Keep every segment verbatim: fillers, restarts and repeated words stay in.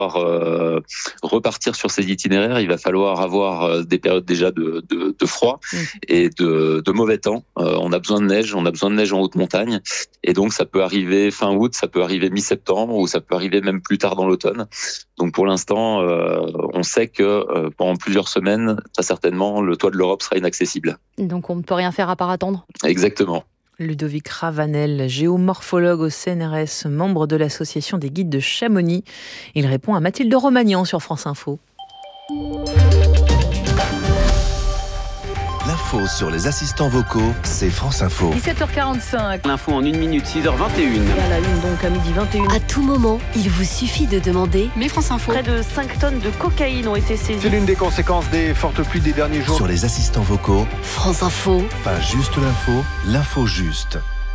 Euh, repartir sur ces itinéraires, il va falloir avoir euh, des périodes déjà de, de, de froid mmh. et de, de mauvais temps. Euh, on a besoin de neige, on a besoin de neige en haute montagne, et donc ça peut arriver fin août, ça peut arriver mi-septembre, ou ça peut arriver même plus tard dans l'automne. Donc pour l'instant, euh, on sait que euh, pendant plusieurs semaines, très certainement, le toit de l'Europe sera inaccessible. Donc on ne peut rien faire à part attendre. Exactement. Ludovic Ravanel, géomorphologue au C N R S, membre de l'association des guides de Chamonix. Il répond à Mathilde Romagnan sur France Info. L'info sur les assistants vocaux, c'est France Info. dix-sept heures quarante-cinq. L'info en une minute, six heures vingt et une. Et à la une donc à midi vingt et une. À tout moment, il vous suffit de demander. Mais France Info. Près de cinq tonnes de cocaïne ont été saisies. C'est l'une des conséquences des fortes pluies des derniers jours. Sur les assistants vocaux, France Info. Pas juste l'info, l'info juste.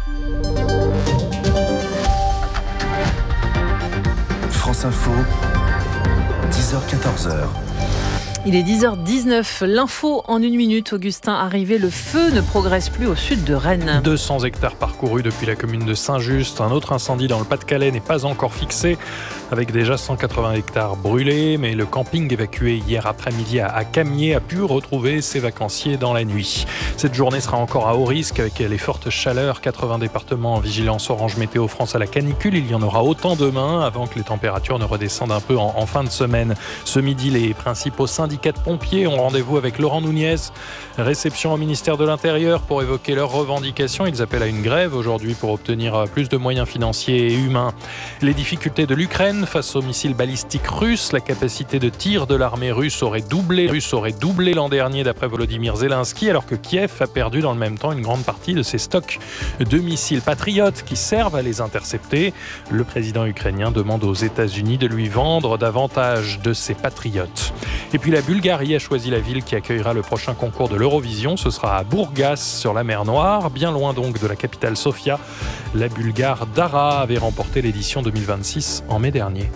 France Info, dix heures quatorze. Il est dix heures dix-neuf, l'info en une minute. Augustin, arrivé, le feu ne progresse plus au sud de Rennes. deux cents hectares parcourus depuis la commune de Saint-Just. Un autre incendie dans le Pas-de-Calais n'est pas encore fixé, avec déjà cent quatre-vingts hectares brûlés. Mais le camping évacué hier après-midi à Camiers a pu retrouver ses vacanciers dans la nuit. Cette journée sera encore à haut risque avec les fortes chaleurs. quatre-vingts départements en vigilance orange météo France à la canicule. Il y en aura autant demain avant que les températures ne redescendent un peu en, en fin de semaine. Ce midi, les principaux syndicats de pompiers ont rendez-vous avec Laurent Nunez. Réception au ministère de l'Intérieur pour évoquer leurs revendications. Ils appellent à une grève aujourd'hui pour obtenir plus de moyens financiers et humains. Les difficultés de l'Ukraine face aux missiles balistiques russes. La capacité de tir de l'armée russe aurait doublé, russe aurait doublé l'an dernier d'après Volodymyr Zelensky, alors que Kiev a perdu dans le même temps une grande partie de ses stocks de missiles patriotes qui servent à les intercepter. Le président ukrainien demande aux États-Unis de lui vendre davantage de ses patriotes. Et puis la Bulgarie a choisi la ville qui accueillera le prochain concours de l'Eurovision. Ce sera à Bourgas, sur la mer Noire, bien loin donc de la capitale Sofia. La Bulgare Dara avait remporté l'édition deux mille vingt-six en mai dernier.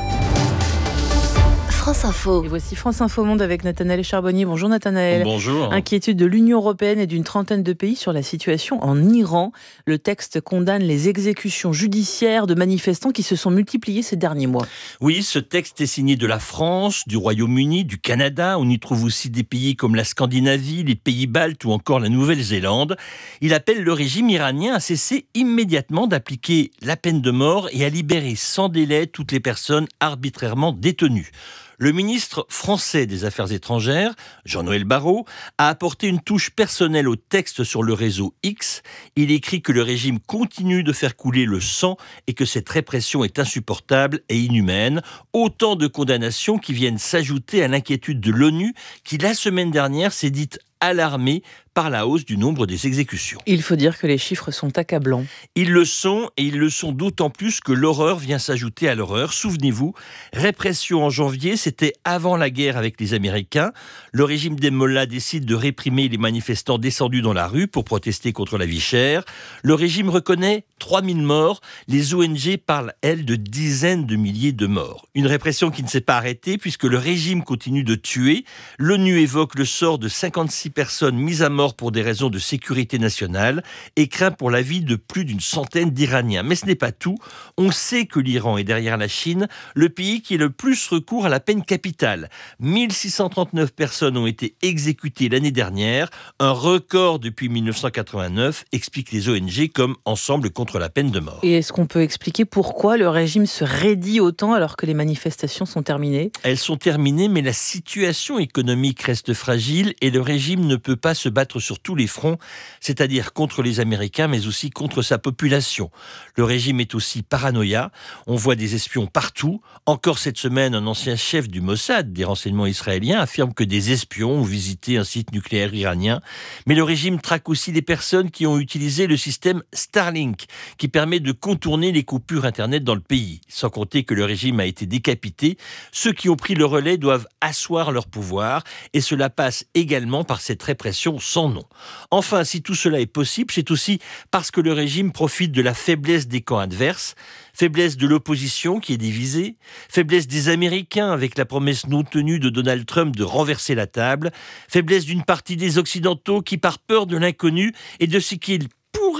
France Info. Et voici France Info Monde avec Nathanaël Charbonnier. Bonjour Nathanaël. Bonjour. Inquiétude de l'Union européenne et d'une trentaine de pays sur la situation en Iran. Le texte condamne les exécutions judiciaires de manifestants qui se sont multipliées ces derniers mois. Oui, ce texte est signé de la France, du Royaume-Uni, du Canada. On y trouve aussi des pays comme la Scandinavie, les pays baltes ou encore la Nouvelle-Zélande. Il appelle le régime iranien à cesser immédiatement d'appliquer la peine de mort et à libérer sans délai toutes les personnes arbitrairement détenues. Le ministre français des Affaires étrangères, Jean-Noël Barrot, a apporté une touche personnelle au texte sur le réseau X. Il écrit que le régime continue de faire couler le sang et que cette répression est insupportable et inhumaine. Autant de condamnations qui viennent s'ajouter à l'inquiétude de l'ONU qui, la semaine dernière, s'est dite alarmée par la hausse du nombre des exécutions. Il faut dire que les chiffres sont accablants. Ils le sont, et ils le sont d'autant plus que l'horreur vient s'ajouter à l'horreur. Souvenez-vous, répression en janvier, c'était avant la guerre avec les Américains. Le régime des mollahs décide de réprimer les manifestants descendus dans la rue pour protester contre la vie chère. Le régime reconnaît trois mille morts. Les O N G parlent, elles, de dizaines de milliers de morts. Une répression qui ne s'est pas arrêtée puisque le régime continue de tuer. L'ONU évoque le sort de cinquante-six personnes mises à mort pour des raisons de sécurité nationale et craint pour la vie de plus d'une centaine d'Iraniens. Mais ce n'est pas tout. On sait que l'Iran est derrière la Chine, le pays qui a le plus recours à la peine capitale. mille six cent trente-neuf personnes ont été exécutées l'année dernière, un record depuis mille neuf cent quatre-vingt-neuf, expliquent les O N G comme Ensemble contre la peine de mort. Et est-ce qu'on peut expliquer pourquoi le régime se raidit autant alors que les manifestations sont terminées ? Elles sont terminées, mais la situation économique reste fragile et le régime ne peut pas se battre sur tous les fronts, c'est-à-dire contre les Américains, mais aussi contre sa population. Le régime est aussi paranoïa. On voit des espions partout. Encore cette semaine, un ancien chef du Mossad, des renseignements israéliens, affirme que des espions ont visité un site nucléaire iranien. Mais le régime traque aussi les personnes qui ont utilisé le système Starlink, qui permet de contourner les coupures Internet dans le pays. Sans compter que le régime a été décapité. Ceux qui ont pris le relais doivent asseoir leur pouvoir, et cela passe également par cette répression sans nom. Enfin, si tout cela est possible, c'est aussi parce que le régime profite de la faiblesse des camps adverses, faiblesse de l'opposition qui est divisée, faiblesse des Américains avec la promesse non tenue de Donald Trump de renverser la table, faiblesse d'une partie des Occidentaux qui, par peur de l'inconnu et de ce qu'ils pourraient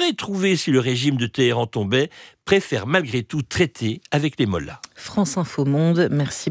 pourrait trouver si le régime de Téhéran tombait, préfèrent malgré tout traiter avec les mollahs. France Info Monde, merci.